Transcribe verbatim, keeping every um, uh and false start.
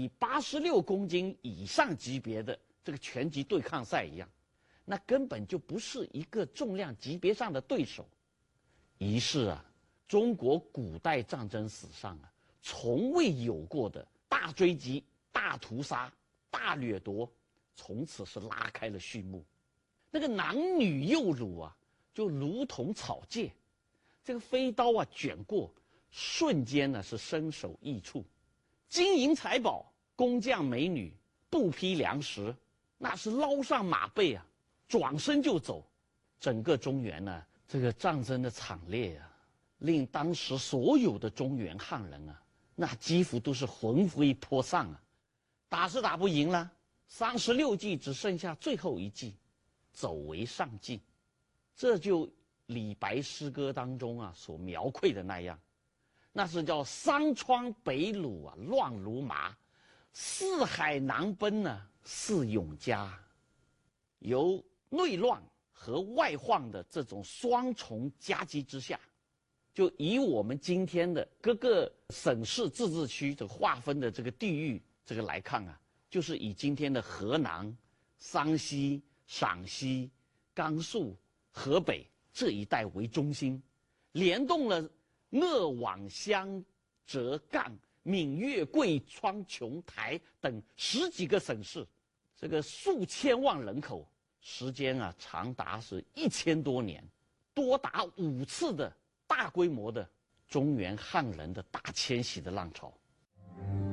比八十六公斤以上级别的这个拳击对抗赛一样，那根本就不是一个重量级别上的对手。于是啊，中国古代战争史上啊，从未有过的大追击、大屠杀、大掠夺，从此是拉开了序幕。那个男女幼乳啊，就如同草芥，这个飞刀啊卷过，瞬间呢是身首异处。金银财宝、工匠美女、布匹粮食，那是捞上马背啊，转身就走。整个中原呢，这个战争的惨烈啊，令当时所有的中原汉人啊，那几乎都是魂飞魄散啊。打是打不赢了，三十六计只剩下最后一计，走为上计。这就李白诗歌当中啊所描绘的那样，那是叫山川北虏啊乱如麻，四海难奔呢、啊、是永嘉。由内乱和外患的这种双重夹击之下，就以我们今天的各个省市自治区这个划分的这个地域这个来看啊，就是以今天的河南、山西、陕西、甘肃、河北这一带为中心，联动了鄂皖湘浙赣闽粤贵川琼台等十几个省市，这个数千万人口，时间啊长达是一千多年，多达五次的大规模的中原汉人的大迁徙的浪潮。